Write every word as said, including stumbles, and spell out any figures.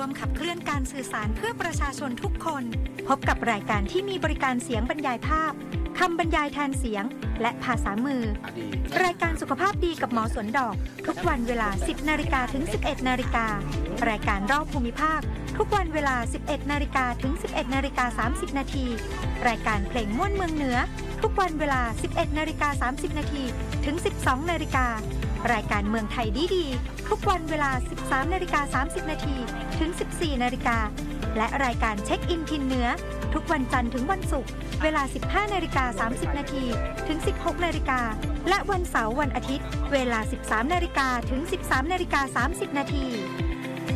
มขับเคลื่อนการสื่อสารเพื่อประชาชนทุกคนพบกับรายการที่มีบริการเสียงบรรยายภาพคำบรรยายแทนเสียงและภาษามือรายการสุขภาพดีกับหมอสวนดอกทุกวันเวลา สิบนาฬิกาถึง สิบเอ็ดนาฬิการายการรอบภูมิภาคทุกวันเวลา สิบเอ็ดนาฬิกาถึง สิบเอ็ดนาฬิกาสามสิบนาทีรายการเพลงม่วนเมืองเหนือทุกวันเวลา สิบเอ็ดนาฬิกาสามสิบนาทีถึง สิบสองนาฬิการายการเมืองไทยดีๆทุกวันเวลา สิบสามนาฬิกาสามสิบนาทีถึง สิบสี่นาฬิกาและรายการเช็คอินทินเหนือทุกวันจันทร์ถึงวันศุกร์เวลา สิบห้านาฬิกาสามสิบนาทีถึง สิบหกนาฬิกาและวันเสาร์วันอาทิตย์เวลา สิบสามนาฬิกาถึง สิบสามนาฬิกาสามสิบนาที